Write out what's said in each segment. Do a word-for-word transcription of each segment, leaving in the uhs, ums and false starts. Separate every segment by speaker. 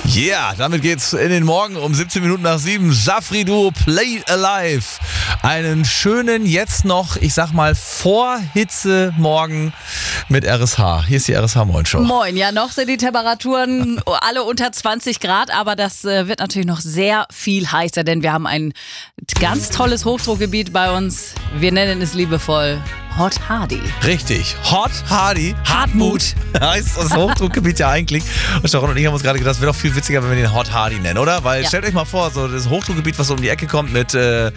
Speaker 1: Yeah, damit geht's in den Morgen um siebzehn Minuten nach sieben. Safri Duo Play Alive. Einen schönen, jetzt noch, ich sag mal, Vorhitze morgen mit R S H. Hier ist die R S H Moin Show.
Speaker 2: Moin, ja, noch sind die Temperaturen alle unter zwanzig Grad, aber das äh, wird natürlich noch sehr viel heißer, denn wir haben ein ganz tolles Hochdruckgebiet bei uns. Wir nennen es liebevoll Hot Hardy.
Speaker 1: Richtig, Hot Hardy, Hartmut heißt das Hochdruckgebiet ja eigentlich. Und Sharon und ich haben uns gerade gedacht, es wäre doch viel witziger, wenn wir den Hot Hardy nennen, oder? Weil
Speaker 2: Ja.
Speaker 1: stellt euch mal vor, so das Hochdruckgebiet, was so um die Ecke kommt mit äh,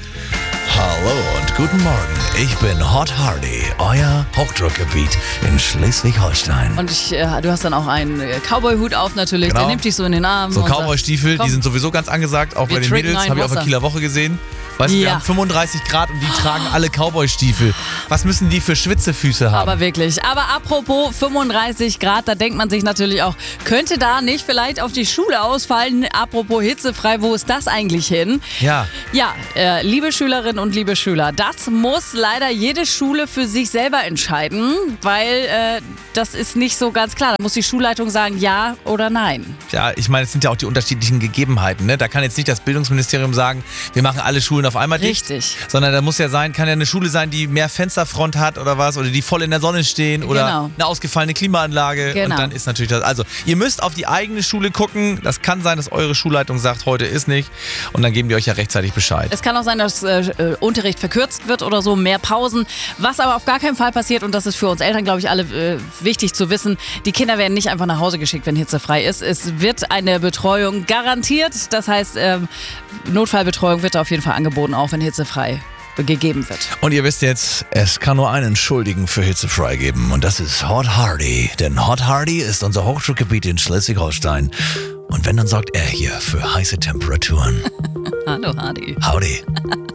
Speaker 1: Hallo und guten Morgen, ich bin Hot Hardy, euer Hochdruckgebiet in Schleswig-Holstein.
Speaker 2: Und ich, äh, du hast dann auch einen äh, Cowboy-Hut auf natürlich,
Speaker 1: Genau.
Speaker 2: der nimmt dich so in den Arm.
Speaker 1: So
Speaker 2: und sagt,
Speaker 1: Cowboy-Stiefel,
Speaker 2: komm.
Speaker 1: die sind sowieso ganz angesagt, auch
Speaker 2: Wir
Speaker 1: bei den
Speaker 2: trinken
Speaker 1: Mädels,
Speaker 2: ein
Speaker 1: habe ich auf der
Speaker 2: Wasser.
Speaker 1: Kieler Woche gesehen. Weißt du, wir
Speaker 2: Ja.
Speaker 1: haben fünfunddreißig Grad und die tragen alle Cowboy-Stiefel. Was müssen die für Schwitzefüße haben?
Speaker 2: Aber wirklich. Aber apropos fünfunddreißig Grad, da denkt man sich natürlich auch, könnte da nicht vielleicht auf die Schule ausfallen? Apropos hitzefrei, wo ist das eigentlich hin?
Speaker 1: Ja.
Speaker 2: Ja, äh, liebe Schülerinnen und liebe Schüler, das muss leider jede Schule für sich selber entscheiden, weil äh, das ist nicht so ganz klar. Da muss die Schulleitung sagen, ja oder nein.
Speaker 1: Ja, ich meine, es sind ja auch die unterschiedlichen Gegebenheiten. Ne? Da kann jetzt nicht das Bildungsministerium sagen, wir machen alle Schulen auf einmal dicht.
Speaker 2: Richtig.
Speaker 1: Sondern da muss ja sein, kann ja eine Schule sein, die mehr Fensterfront hat oder was, oder die voll in der Sonne stehen oder
Speaker 2: Genau.
Speaker 1: eine ausgefallene Klimaanlage.
Speaker 2: Genau.
Speaker 1: Und dann ist natürlich das. Also, ihr müsst auf die eigene Schule gucken. Das kann sein, dass eure Schulleitung sagt, heute ist nicht. Und dann geben die euch ja rechtzeitig Bescheid.
Speaker 2: Es kann auch sein, dass äh, äh, Unterricht verkürzt wird oder so, mehr Pausen. Was aber auf gar keinen Fall passiert, und das ist für uns Eltern, glaube ich, alle äh, wichtig zu wissen, die Kinder werden nicht einfach nach Hause geschickt, wenn hitzefrei ist. Es wird eine Betreuung garantiert. Das heißt, ähm, Notfallbetreuung wird da auf jeden Fall angeboten, auch wenn hitzefrei gegeben wird.
Speaker 1: Und ihr wisst jetzt, es kann nur einen Schuldigen für hitzefrei geben. Und das ist Hot Hardy. Denn Hot Hardy ist unser Hochdruckgebiet in Schleswig-Holstein. Und wenn, dann sorgt er hier für heiße Temperaturen.
Speaker 2: Hallo Hardy.
Speaker 1: Howdy.